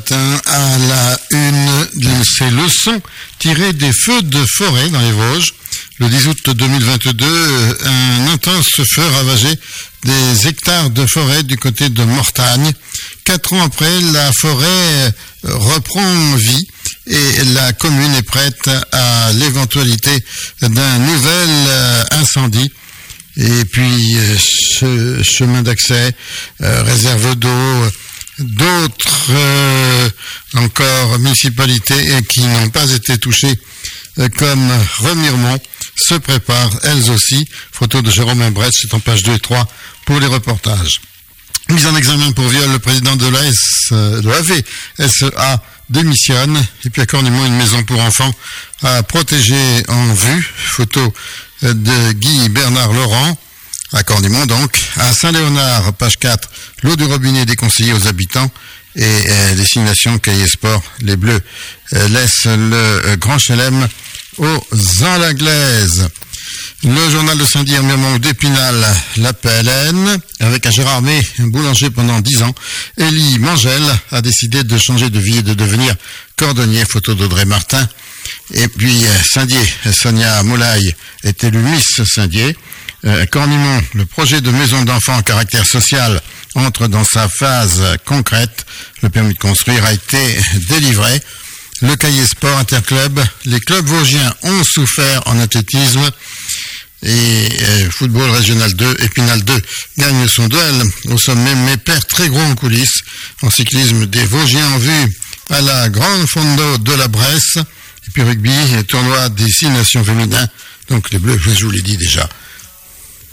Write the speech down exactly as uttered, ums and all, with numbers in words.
matin à la une de ces leçons tirées des feux de forêt dans les Vosges. Le dix août deux mille vingt-deux, un intense feu ravageait des hectares de forêt du côté de Mortagne. Quatre ans après, la forêt reprend vie et la commune est prête à l'éventualité d'un nouvel incendie. Et puis, ce chemin d'accès, euh, réserve d'eau, d'autres euh, encore municipalités qui n'ont pas été touchées euh, comme Remiremont se préparent elles aussi. Photo de Jérôme Imbret, c'est en page deux et trois pour les reportages. Mise en examen pour viol, le président de l'A S, euh, de l'A V S E A démissionne. Et puis à Cornimont, une maison pour enfants à protéger en vue. Photo de Guy Bernard Laurent. À Cornimont donc. À Saint-Léonard, page quatre, l'eau du robinet déconseillée aux habitants. Et euh, destination Cahiers Sport, les Bleus euh, laissent le euh, Grand Chelem aux Enlaglaises. Le journal de Saint-Dié-Miremont d'Épinal, la P L N, avec un Gérard May, boulanger pendant dix ans. Élie Mangel a décidé de changer de vie et de devenir cordonnier, photo d'Audrey Martin. Et puis Saint-Dié, Sonia Moulay est élue Miss Saint-Dié. Euh, Cornimont, le projet de maison d'enfants à caractère social entre dans sa phase concrète. Le permis de construire a été délivré. Le Cahiers Sport Interclub, les clubs vosgiens ont souffert en athlétisme. Et euh, football régional deux, Épinal deux gagne son duel au sommet, mais perd très gros en coulisses. En cyclisme, des Vosgiens en vue à la Grande Fondo de la Bresse. Et puis rugby, tournoi des six nations féminins. Donc les Bleus, je vous l'ai dit déjà,